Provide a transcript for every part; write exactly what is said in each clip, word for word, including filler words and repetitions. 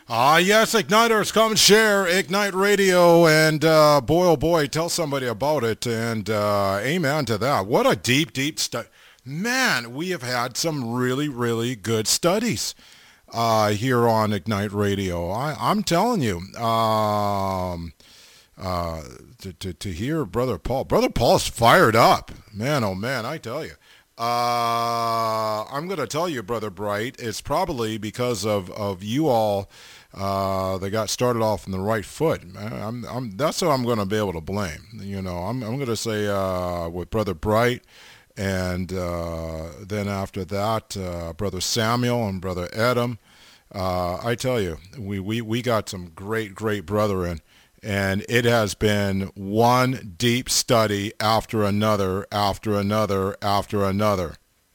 Ah, yes, Igniters, come share Ignite Radio, and uh, boy, oh boy, tell somebody about it, and uh, amen to that. What a deep, deep study. Man, we have had some really, really good studies uh, here on Ignite Radio. I, I'm telling you, um, uh, to, to, to hear Brother Paul. Brother Paul's fired up. Man, oh man, I tell you. Uh, I'm going to tell you, Brother Bright, it's probably because of, of you all uh, that got started off in the right foot. I'm, I'm, that's what I'm going to be able to blame. You know, I'm, I'm going to say uh, with Brother Bright, and uh, then after that, uh, Brother Samuel and Brother Adam. Uh, I tell you, we, we, we got some great, great brethren. And it has been one deep study after another, after another, after another.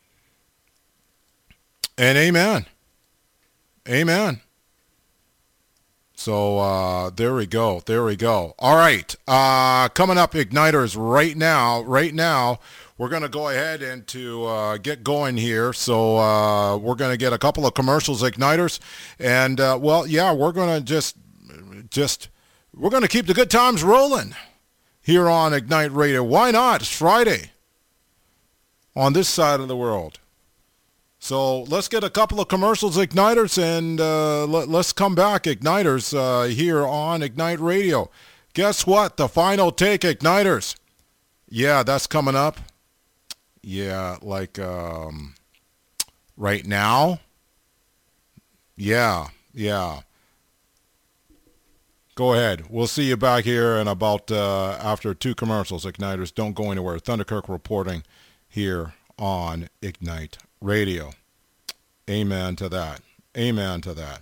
And amen. Amen. So uh, there we go. There we go. All right. Uh, coming up, Igniters, right now, right now, we're going to go ahead and to uh, get going here. So uh, we're going to get a couple of commercials, Igniters. And, uh, well, yeah, we're going to just, just... We're going to keep the good times rolling here on Ignite Radio. Why not? It's Friday on this side of the world. So let's get a couple of commercials, Igniters, and uh, let, let's come back, Igniters, uh, here on Ignite Radio. Guess what? The final take, Igniters. Yeah, that's coming up. Yeah, like um, right now. Yeah, yeah. Go ahead. We'll see you back here in about uh, after two commercials, Igniters. Don't go anywhere. Thunderkirk reporting here on Ignite Radio. Amen to that. Amen to that.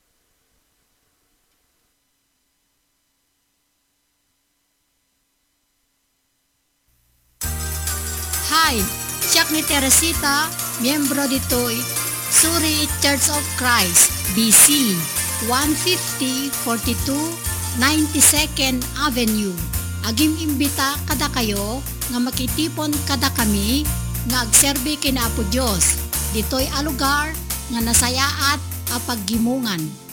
Hi, siya ni Teresita, miyembro dito'y Suri Church of Christ, B C, one fifty forty-two ninety-second Avenue. Agim imbita kada kayo nga makitipon kada kami nga agserbi kina Apo Dios. Dito'y alugar nga nasayaat a paggimungan.